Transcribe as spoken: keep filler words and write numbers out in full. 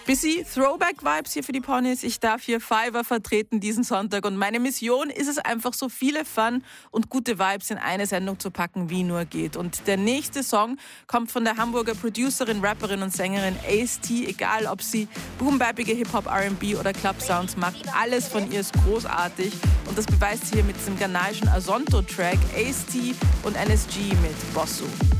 Bisschen Throwback-Vibes hier für die Ponys. Ich darf hier Fiverr vertreten diesen Sonntag und meine Mission ist es einfach, so viele Fun und gute Vibes in eine Sendung zu packen, wie nur geht. Und der nächste Song kommt von der Hamburger Producerin, Rapperin und Sängerin Ace T. Egal, ob sie boom-bappige Hip-Hop, R and B oder Club-Sounds macht, alles von ihr ist großartig. Und das beweist sie hier mit diesem ghanaischen Azonto-Track Ace T und N S G mit Bosso.